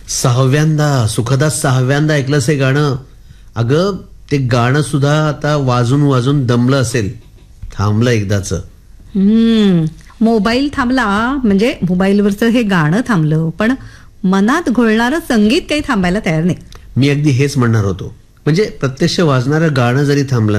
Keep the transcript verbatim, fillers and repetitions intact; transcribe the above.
सहाव्यांदा सुखदास सहाव्यांदा ऐकलंस हे गाणं. अगं ते गाणं सुद्धा आता वाजून वाजून दमलं असेल. थांबलं एकदाच. हम्म मोबाईल थांबला म्हणजे मोबाईलवरचं हे गाणं थांबलं, पण मनात घोळणारं संगीत काही थांबायला तयार नाही. मी अगदी हेच म्हणणार होतो. म्हणजे प्रत्यक्ष वाजणारं गाणं जरी थांबलं